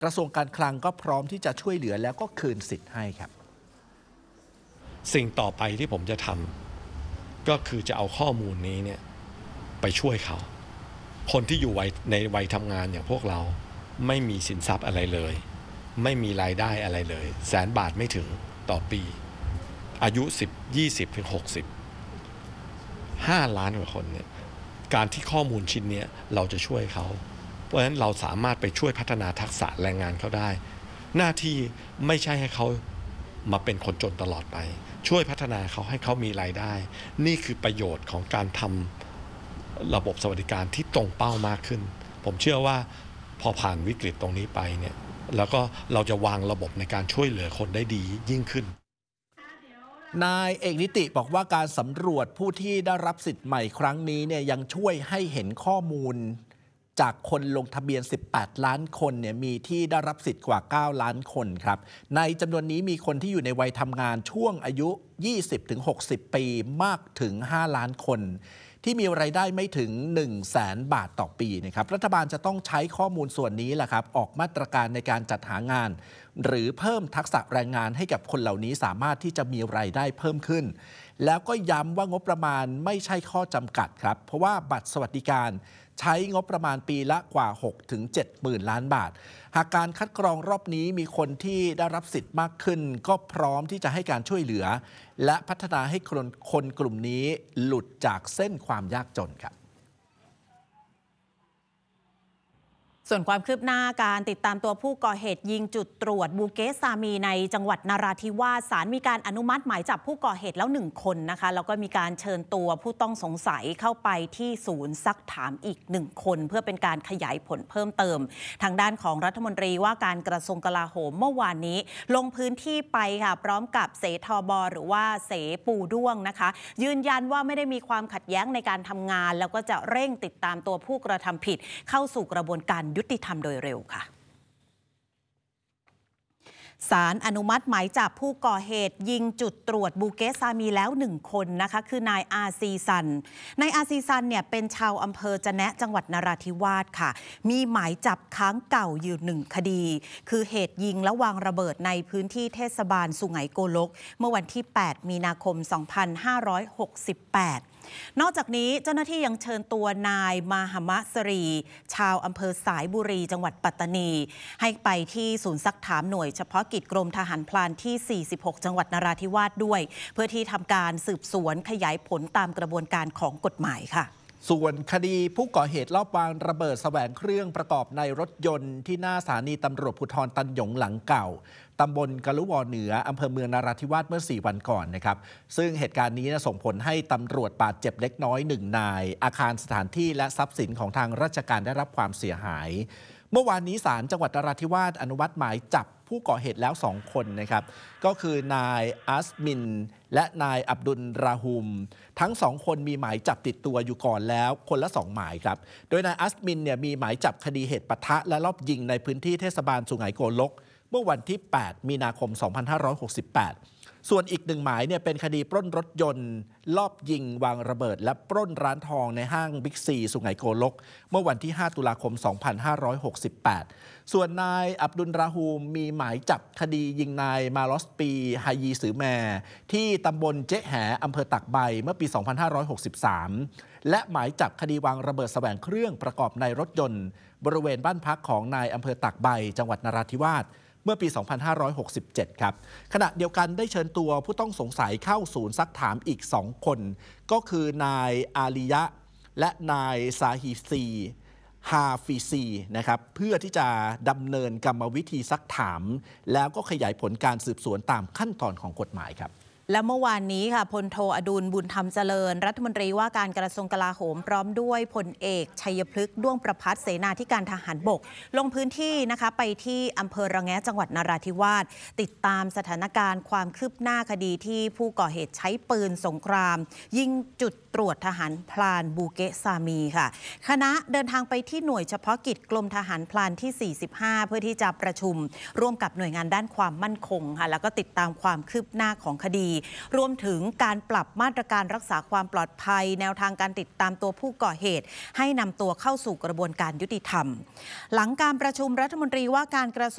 กระทรวงการคลังก็พร้อมที่จะช่วยเหลือแล้วก็คืนสิทธิ์ให้ครับสิ่งต่อไปที่ผมจะทำก็คือจะเอาข้อมูลนี้เนี่ยไปช่วยเขาคนที่อยู่ในวัยทำงานอย่างพวกเราไม่มีสินทรัพย์อะไรเลยไม่มีรายได้อะไรเลย100,000 บาทไม่ถึงต่อปีอายุ20 ถึง 60 5 ล้านกว่าคนเนี่ยการที่ข้อมูลชิ้นนี้เราจะช่วยเขาเพราะฉะนั้นเราสามารถไปช่วยพัฒนาทักษะแรงงานเขาได้หน้าที่ไม่ใช่ให้เขามาเป็นคนจนตลอดไปช่วยพัฒนาเขาให้เขามีรายได้นี่คือประโยชน์ของการทำระบบสวัสดิการที่ตรงเป้ามากขึ้นผมเชื่อว่าพอผ่านวิกฤตตรงนี้ไปเนี่ยแล้วก็เราจะวางระบบในการช่วยเหลือคนได้ดียิ่งขึ้นนายเอกนิติบอกว่าการสำรวจผู้ที่ได้รับสิทธิ์ใหม่ครั้งนี้เนี่ยยังช่วยให้เห็นข้อมูลจากคนลงทะเบียน18 ล้านคนเนี่ยมีที่ได้รับสิทธิ์กว่า9 ล้านคนครับในจำนวนนี้มีคนที่อยู่ในวัยทำงานช่วงอายุ 20-60 ปีมากถึง5 ล้านคนที่มีรายได้ไม่ถึง 100,000 บาทต่อปีนะครับรัฐบาลจะต้องใช้ข้อมูลส่วนนี้แหละครับออกมาตรการในการจัดหางานหรือเพิ่มทักษะแรงงานให้กับคนเหล่านี้สามารถที่จะมีรายได้เพิ่มขึ้นแล้วก็ย้ำว่างบประมาณไม่ใช่ข้อจำกัดครับเพราะว่าบัตรสวัสดิการใช้งบประมาณปีละกว่า 6-7 หมื่นล้านบาทหากการคัดกรองรอบนี้มีคนที่ได้รับสิทธิ์มากขึ้นก็พร้อมที่จะให้การช่วยเหลือและพัฒนาให้คนกลุ่มนี้หลุดจากเส้นความยากจนครับส่วนความคืบหน้าการติดตามตัวผู้ก่อเหตุยิงจุดตรวจบูเกสซามีในจังหวัดนราธิวาสศาลมีการอนุมัติหมายจับผู้ก่อเหตุแล้ว1 คนนะคะแล้วก็มีการเชิญตัวผู้ต้องสงสัยเข้าไปที่ศูนย์ซักถามอีก1 คนเพื่อเป็นการขยายผลเพิ่มเติมทางด้านของรัฐมนตรีว่าการกระทรวงกลาโหมเมื่อวานนี้ลงพื้นที่ไปค่ะพร้อมกับเสทบหรือว่าเสปูด้วงนะคะยืนยันว่าไม่ได้มีความขัดแย้งในการทำงานแล้วก็จะเร่งติดตามตัวผู้กระทำผิดเข้าสู่กระบวนการยุติธรรมโดยเร็วค่ะศาลอนุมัติหมายจับผู้ก่อเหตุยิงจุดตรวจบูเกสซามีแล้ว1 คนนะคะคือนายอาซีซันนายอาซีซันเนี่ยเป็นชาวอำเภอจะแนะจังหวัดนราธิวาสค่ะมีหมายจับค้างเก่าอยู่1 คดีคือเหตุยิงและวางระเบิดในพื้นที่เทศบาลสุไหงโกลกเมื่อวันที่8 มีนาคม 2568นอกจากนี้เจ้าหน้าที่ยังเชิญตัวนายมาหมะสรีชาวอำเภอสายบุรีจังหวัดปัตตานีให้ไปที่ศูนย์ซักถามหน่วยเฉพาะกิจกรมทหารพลานที่46จังหวัดนราธิวาสด้วยเพื่อที่ทำการสืบสวนขยายผลตามกระบวนการของกฎหมายค่ะส่วนคดีผู้ก่อเหตุลอบวางระเบิดแสวงเครื่องประกอบในรถยนต์ที่หน้าสถานีตำรวจภูธรตันหยงหลังเก่าตำบลกะลุวอเหนืออำเภอเมืองนราธิวาสเมื่อ4 วันก่อนนะครับซึ่งเหตุการณ์นี้ส่งผลให้ตำรวจบาดเจ็บเล็กน้อย1 นายอาคารสถานที่และทรัพย์สินของทางราชการได้รับความเสียหายเมื่อวานนี้ศาลจังหวัดนราธิวาสอนุมัติหมายจับผู้ก่อเหตุแล้ว2 คนนะครับก็คือนายอัสมินและนายอับดุลราฮุมทั้ง2 คนมีหมายจับติดตัวอยู่ก่อนแล้วคนละ2 หมายครับโดยนายอัสมินเนี่ยมีหมายจับคดีเหตุปะทะและลอบยิงในพื้นที่เทศบาลสุไหงโกลกเมื่อวันที่8 มีนาคม 2568ส่วนอีก1 หมายเนี่ยเป็นคดีปล้นรถยนต์ลอบยิงวางระเบิดและปล้นร้านทองในห้างบิ๊กซีสุไหงโกลกเมื่อวันที่5 ตุลาคม 2568ส่วนนายอับดุลราฮูมมีหมายจับคดียิงนายมาลอสปีฮายีสือแมที่ตำบลเจ๊แหอำเภอตักใบเมื่อปี 2563และหมายจับคดีวางระเบิดแสวงเครื่องประกอบในรถยนต์บริเวณบ้านพักของนายอำเภอตักใบจังหวัดนราธิวาสเมื่อปี 2567 ครับขณะเดียวกันได้เชิญตัวผู้ต้องสงสัยเข้าศูนย์ซักถามอีก2 คนก็คือนายอาลียะและนายซาฮิซีฮาฟิซีนะครับเพื่อที่จะดำเนินกรรมวิธีซักถามแล้วก็ขยายผลการสืบสวนตามขั้นตอนของกฎหมายครับและเมื่อวานนี้ค่ะพลโทอดุลบุญธรรมเจริญรัฐมนตรีว่าการกระทรวงกลาโหมพร้อมด้วยพลเอกชัยพฤกษ์ด้วงประภัสเสนาธิการทหารบกลงพื้นที่นะคะไปที่อำเภอระแงะจังหวัดนราธิวาสติดตามสถานการณ์ความคืบหน้าคดีที่ผู้ก่อเหตุใช้ปืนสงครามยิงจุดตรวจทหารพลานบูเกะซามีค่ะคณะเดินทางไปที่หน่วยเฉพาะกิจกรมทหารพลานที่45เพื่อที่จะประชุมร่วมกับหน่วยงานด้านความมั่นคงค่ะแล้วก็ติดตามความคืบหน้าของคดีรวมถึงการปรับมาตรการรักษาความปลอดภัยแนวทางการติดตามตัวผู้ก่อเหตุให้นำตัวเข้าสู่กระบวนการยุติธรรมหลังการประชุมรัฐมนตรีว่าการกระทรวง